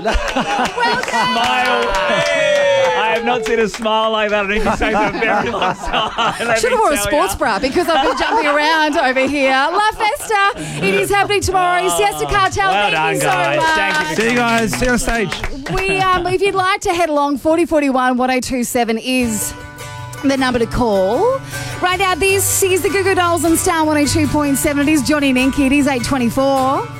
Well done. Smile. I have not seen a smile like that. I need to say for a very long time. Should have wore a sports bra because I've been jumping around over here. La Festa, it is happening tomorrow. Siesta Cartel, Well thank done, you so guys. much. Thank you. See you guys. See you on stage. If you'd like to head along, 4041 1027 is the number to call. Right now, this is the Goo Goo Dolls on Star 102.7. It is Johnny Ninky. It is 8:24.